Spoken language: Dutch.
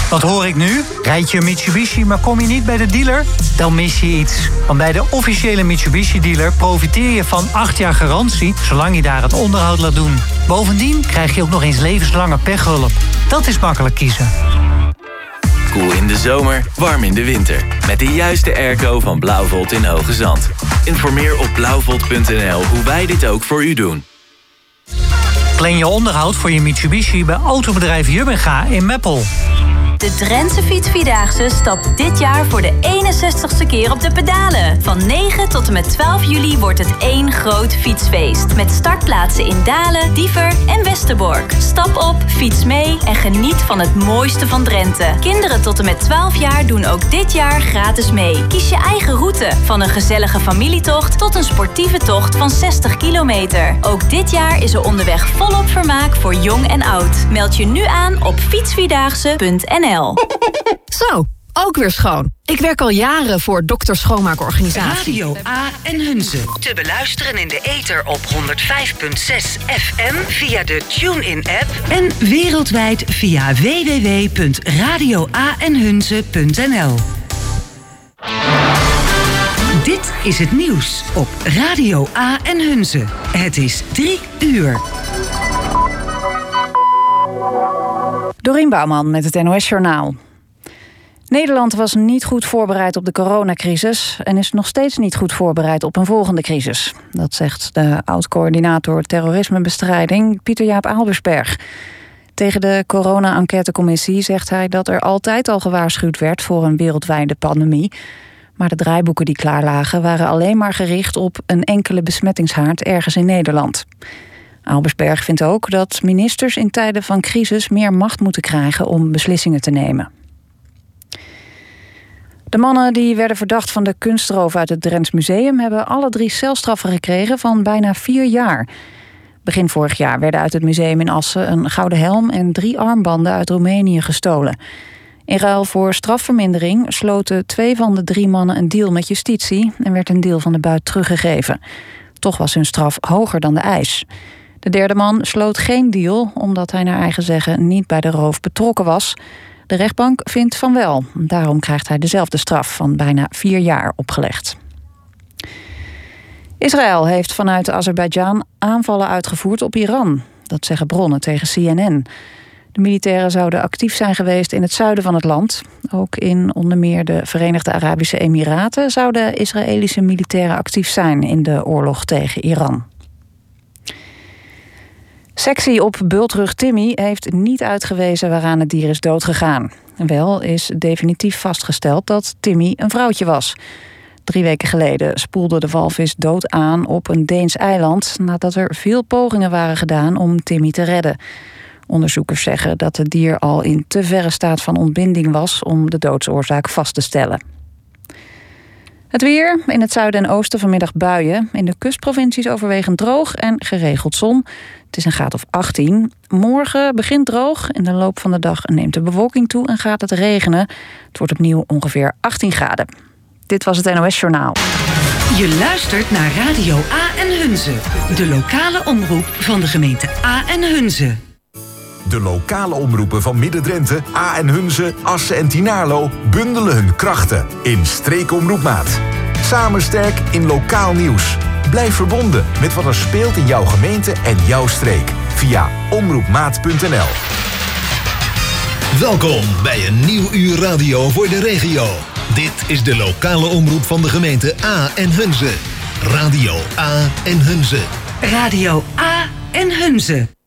Wat hoor ik nu? Rijd je een Mitsubishi, maar kom je niet bij de dealer? Dan mis je iets. Want bij de officiële Mitsubishi-dealer profiteer je van 8 jaar garantie, zolang je daar het onderhoud laat doen. Bovendien krijg je ook nog eens levenslange pechhulp. Dat is makkelijk kiezen. Koel in de zomer, warm in de winter. Met de juiste airco van Blauwvolt in Hoge Zand. Informeer op blauwvolt.nl hoe wij dit ook voor u doen. Plan je onderhoud voor je Mitsubishi bij autobedrijf Jumminga in Meppel. De Drentse Fietsvierdaagse stapt dit jaar voor de 61ste keer op de pedalen. Van 9 tot en met 12 juli wordt het één groot fietsfeest. Met startplaatsen in Dalen, Diever en Westerbork. Stap op, fiets mee en geniet van het mooiste van Drenthe. Kinderen tot en met 12 jaar doen ook dit jaar gratis mee. Kies je eigen route. Van een gezellige familietocht tot een sportieve tocht van 60 kilometer. Ook dit jaar is er onderweg volop vermaak voor jong en oud. Meld je nu aan op fietsvierdaagse.nl. Zo, ook weer schoon. Ik werk al jaren voor Dokter Schoonmaakorganisatie. Radio A en Hunze. Te beluisteren in de ether op 105.6 FM via de TuneIn-app en wereldwijd via www.radioaenhunze.nl. Dit is het nieuws op Radio A en Hunze. Het is 3 uur. Dorien Bouwman met het NOS-journaal. Nederland was niet goed voorbereid op de coronacrisis en is nog steeds niet goed voorbereid op een volgende crisis. Dat zegt de oud-coördinator terrorismebestrijding Pieter-Jaap Albersberg. Tegen de corona-enquêtecommissie zegt hij dat er altijd al gewaarschuwd werd voor een wereldwijde pandemie. Maar de draaiboeken die klaar lagen waren alleen maar gericht op een enkele besmettingshaard ergens in Nederland. Albersberg vindt ook dat ministers in tijden van crisis meer macht moeten krijgen om beslissingen te nemen. De mannen die werden verdacht van de kunstroof uit het Drents Museum hebben alle 3 celstraffen gekregen van bijna 4 jaar. Begin vorig jaar werden uit het museum in Assen een gouden helm en 3 armbanden uit Roemenië gestolen. In ruil voor strafvermindering sloten 2 van de 3 mannen een deal met justitie en werd een deel van de buit teruggegeven. Toch was hun straf hoger dan de eis. De 3e man sloot geen deal, omdat hij naar eigen zeggen niet bij de roof betrokken was. De rechtbank vindt van wel. Daarom krijgt hij dezelfde straf van bijna 4 jaar opgelegd. Israël heeft vanuit Azerbeidzjan aanvallen uitgevoerd op Iran. Dat zeggen bronnen tegen CNN. De militairen zouden actief zijn geweest in het zuiden van het land. Ook in onder meer de Verenigde Arabische Emiraten zouden Israëlische militairen actief zijn in de oorlog tegen Iran. Sectie op bultrug Timmy heeft niet uitgewezen waaraan het dier is doodgegaan. Wel is definitief vastgesteld dat Timmy een vrouwtje was. 3 weken geleden spoelde de walvis dood aan op een Deens eiland nadat er veel pogingen waren gedaan om Timmy te redden. Onderzoekers zeggen dat het dier al in te verre staat van ontbinding was om de doodsoorzaak vast te stellen. Het weer, in het zuiden en oosten vanmiddag buien. In de kustprovincies overwegend droog en geregeld zon. Het is een graad of 18. Morgen begint droog. In de loop van de dag neemt de bewolking toe en gaat het regenen. Het wordt opnieuw ongeveer 18 graden. Dit was het NOS-journaal. Je luistert naar Radio A en Hunze. De lokale omroep van de gemeente A en Hunze. De lokale omroepen van Midden-Drenthe, A en Hunze, Assen en Tynaarlo bundelen hun krachten in Streekomroepmaat. Samen sterk in lokaal nieuws. Blijf verbonden met wat er speelt in jouw gemeente en jouw streek via omroepmaat.nl. Welkom bij een nieuw uur radio voor de regio. Dit is de lokale omroep van de gemeente A en Hunze. Radio A en Hunze. Radio A en Hunze.